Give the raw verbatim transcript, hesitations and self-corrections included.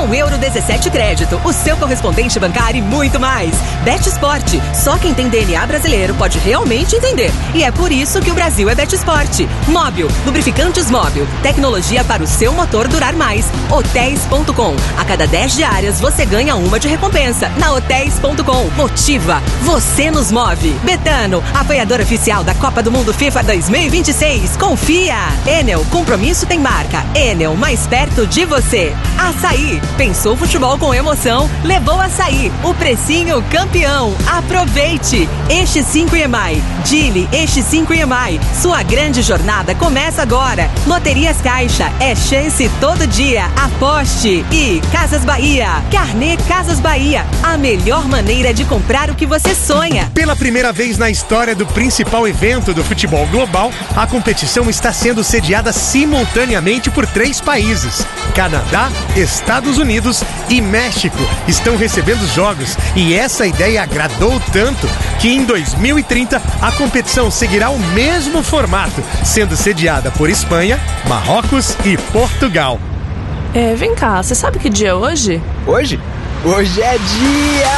com Euro dezessete Crédito, o seu correspondente bancário e muito mais. BetSport, só quem tem D N A brasileiro pode realmente entender. E é por isso que o Brasil é BetSport. Móbil, lubrificantes Móbil, tecnologia para o seu motor durar mais. hotéis ponto com. A cada dez diárias você ganha uma de recompensa. Na hotéis ponto com. Motiva, você nos move. Betano, apoiador oficial da Copa do Mundo FIFA dois mil e vinte e seis. Confia. Enel, compromisso tem marca. Enel, mais perto de você. Açaí, pensou futebol com emoção? Levou Açaí, o precinho campeão. Aproveite. Eixo cinco E M I. Dili, Eixo cinco E M I. Sua grande jornada começa agora. Loterias Caixa, é chance todo dia. Aposte. E Casas Bahia. Carnê Casas Bahia, a melhor maneira de comprar o que você sonha. Pela primeira vez na história do principal evento do futebol global, a competição está sendo sediada simultaneamente por três países. Canadá, Estados Unidos e México estão recebendo os jogos, e essa ideia agradou tanto que em dois mil e trinta a competição seguirá o mesmo formato, sendo sediada por Espanha, Marrocos e Portugal. É, vem cá, você sabe que dia é hoje? Hoje? Hoje é dia...